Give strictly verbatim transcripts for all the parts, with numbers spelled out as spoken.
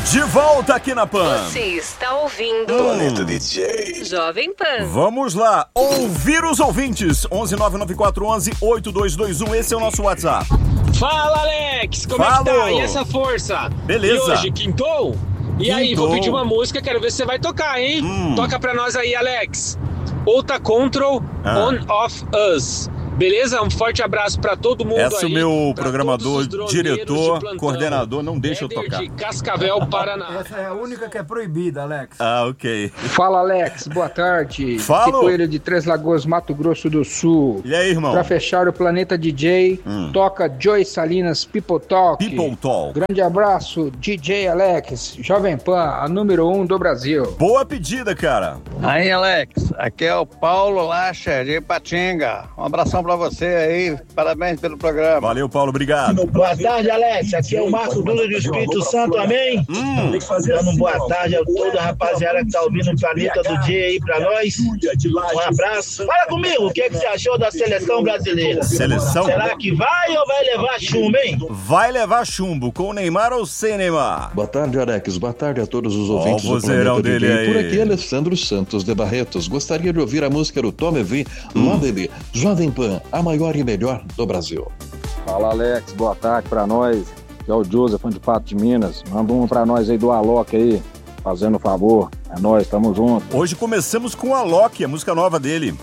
De volta aqui na Pan. Você está ouvindo Planeta D J Jovem Pan. Vamos lá, ouvir os ouvintes. onze nove nove quatro um um oito dois dois um, esse é o nosso WhatsApp. Fala, Alex, como Fala. é que tá? E essa força? Beleza. E hoje, quintou? E Quintou. aí, vou pedir uma música, quero ver se você vai tocar, hein? Hum. Toca pra nós aí, Alex. Outa Control, Ah. On Off Us. Beleza? Um forte abraço pra todo mundo Essa aí. o meu pra programador, todos os droneiros diretor, de plantão. coordenador, não deixa eu Éder tocar. de Cascavel, Paraná. Essa é a única que é proibida, Alex. Ah, ok. Fala, Alex, boa tarde. Fala. Aqui Coelho de Três Lagoas, Mato Grosso do Sul. E aí, irmão? Pra fechar o Planeta D J, Hum. toca Joy Salinas People Talk. People Talk. Grande abraço, D J Alex, Jovem Pan, a número um do Brasil. Boa pedida, cara. Aí, Alex, aqui é o Paulo Lacha de Ipatinga. Um abração pra você aí, parabéns pelo programa. Valeu, Paulo, obrigado. Boa tarde, Alex. Aqui é o Marco Duda do Espírito Santo, amém? Hum. Dando uma boa tarde a toda a rapaziada que tá ouvindo o Planeta do Dia aí pra nós. Um abraço. Fala comigo, o que, que você achou da seleção brasileira? Seleção? Será que vai ou vai levar chumbo, hein? Vai levar chumbo, com Neymar ou sem Neymar? Boa tarde, Alex. Boa tarde a todos os Ó, ouvintes o do vozeirão Planeta dele D J. Por aí. aqui, Alessandro Santos de Barretos. Gostaria de ouvir a música do Tom V, Love Me, Jovem Pan, a maior e melhor do Brasil. Fala, Alex, boa tarde pra nós. Que é o Joseph de Pato de Minas. Manda um pra nós aí do Alok aí, fazendo um favor. É nóis, tamo junto. Hoje começamos com a Loki, a música nova dele.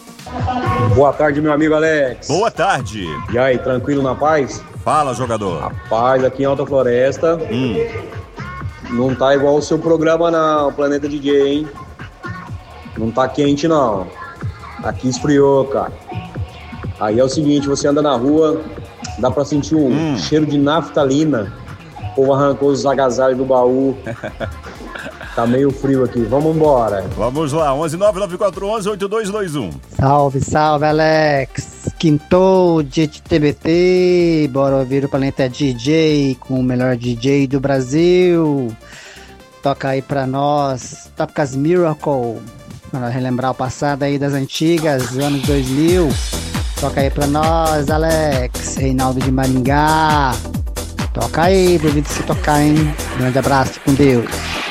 Boa tarde, meu amigo Alex. Boa tarde. E aí, tranquilo na paz? Fala, jogador. Paz aqui em Alta Floresta. Hum. Não tá igual o seu programa na Planeta D J, hein? Não tá quente, não. Aqui esfriou, cara. Aí é o seguinte, você anda na rua, dá pra sentir um Hum. cheiro de naftalina. O povo arrancou os agasalhos do baú. Tá meio frio aqui, vamos embora. Vamos lá, onze nove nove quatro um um oito dois dois um. Salve, salve, Alex. Quintou, dia de T B T. Bora ouvir o Planeta D J com o melhor D J do Brasil. Toca aí pra nós, Topcas Miracle. Para relembrar o passado aí das antigas, anos dois mil. Toca aí pra nós, Alex. Reinaldo de Maringá. Toca aí, duvido se tocar, hein? Grande abraço, com Deus.